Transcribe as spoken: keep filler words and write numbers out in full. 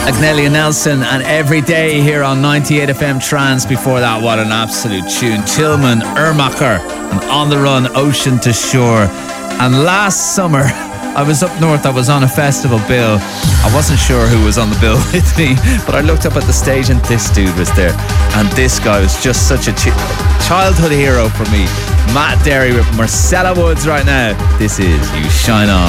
Agnellia Nelson and Every Day here on ninety-eight F M Trance. Before that, what an absolute tune. Tillman, Ermacher and On the Run, Ocean to Shore. And last summer I was up north, I was on a festival bill. I wasn't sure who was on the bill with me, but I looked up at the stage and this dude was there. And this guy was just such a ch- childhood hero for me. Matt Derry with Marcella Woods right now. This is You Shine On.